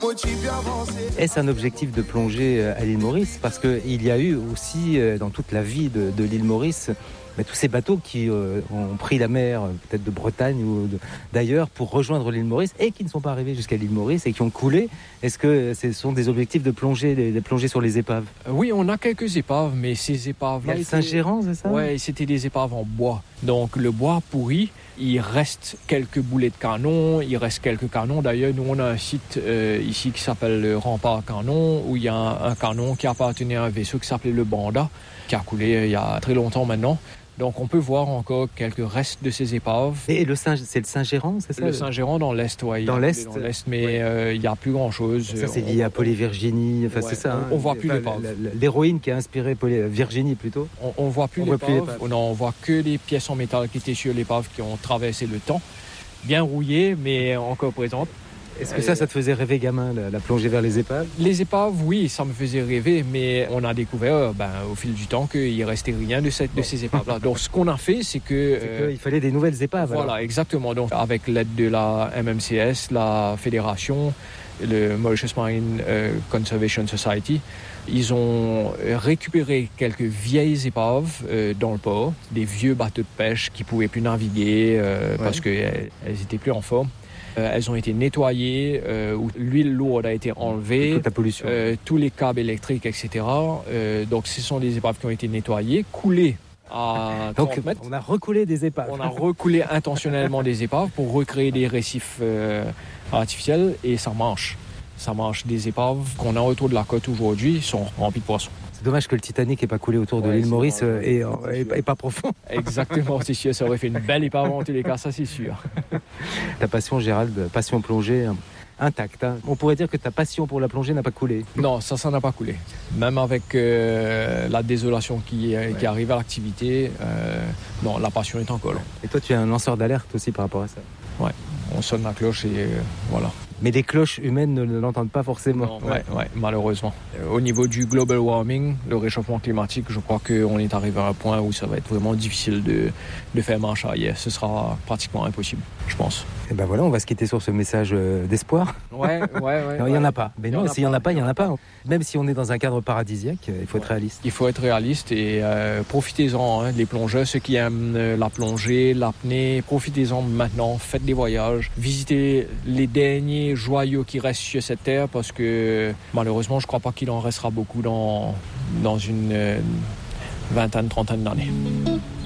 Est-ce un objectif de plonger à l'île Maurice? Parce qu'il y a eu aussi dans toute la vie de l'île Maurice tous ces bateaux qui ont pris la mer, peut-être de Bretagne ou d'ailleurs, pour rejoindre l'île Maurice et qui ne sont pas arrivés jusqu'à l'île Maurice et qui ont coulé. Est-ce que ce sont des objectifs de plonger sur les épaves? Oui, on a quelques épaves, mais ces épaves-là... Il y a le Saint-Gérand, c'est ça? Oui, c'était des épaves en bois. Donc le bois pourri, il reste quelques boulets de canon, il reste quelques canons. D'ailleurs, nous, on a un site ici qui s'appelle le Rempart Canon, où il y a un canon qui appartenait à un vaisseau qui s'appelait le Banda, qui a coulé il y a très longtemps maintenant. Donc on peut voir encore quelques restes de ces épaves. Et c'est le Saint-Gérand, c'est ça? Le Saint-Gérand dans l'Est, oui. Dans l'Est, mais il n'y a plus grand-chose. Ça, c'est lié à Polly-Virginie, c'est ça. On ne voit plus l'épave. L'héroïne qui a inspiré Virginie, plutôt. On ne voit plus l'épave. On voit que les pièces en métal qui étaient sur l'épave qui ont traversé le temps. Bien rouillées, mais encore présentes. Est-ce que ça te faisait rêver, gamin, la plongée vers les épaves? Les épaves, oui, ça me faisait rêver, mais on a découvert au fil du temps qu'il ne restait rien de ces épaves-là. Donc, ce qu'on a fait, c'est que... il fallait des nouvelles épaves. Voilà, alors. Exactement. Donc, avec l'aide de la MMCS, la Fédération, le Mauritius Marine Conservation Society, ils ont récupéré quelques vieilles épaves dans le port, des vieux bateaux de pêche qui ne pouvaient plus naviguer parce qu'elles n'étaient plus en forme. Elles ont été nettoyées, l'huile lourde a été enlevée, toute la pollution. Tous les câbles électriques, etc. Donc ce sont des épaves qui ont été nettoyées, coulées à 30 mètres. On a recoulé des épaves. On a recoulé intentionnellement des épaves pour recréer des récifs artificiels et ça marche. Ça marche. Des épaves qu'on a autour de la côte aujourd'hui sont remplies de poissons. C'est dommage que le Titanic n'ait pas coulé autour de l'île Maurice et pas profond. Exactement, c'est sûr, ça aurait fait une belle épave en tous les cas, ça c'est sûr. Ta passion, Gérald, passion plongée, intacte. Hein. On pourrait dire que ta passion pour la plongée n'a pas coulé. Non, ça n'a pas coulé. Même avec la désolation qui arrive à l'activité, non, la passion est encore là. Et toi, tu es un lanceur d'alerte aussi par rapport à ça? Ouais, on sonne la cloche et voilà. Mais les cloches humaines ne l'entendent pas forcément. Non, ouais, malheureusement. Au niveau du global warming, le réchauffement climatique, je crois qu'on est arrivé à un point où ça va être vraiment difficile de faire marche arrière. Ce sera pratiquement impossible, je pense. Et ben voilà, on va se quitter sur ce message d'espoir. Ouais. Non, il n'y en a pas. Mais non, s'il n'y en a pas, il n'y en a pas. Même si on est dans un cadre paradisiaque, il faut être réaliste. Il faut être réaliste et profitez-en, les plongeurs, ceux qui aiment la plongée, l'apnée, profitez-en maintenant, faites des voyages, visitez les derniers joyaux qui restent sur cette terre parce que malheureusement, je ne crois pas qu'il en restera beaucoup dans une vingtaine, trentaine d'années.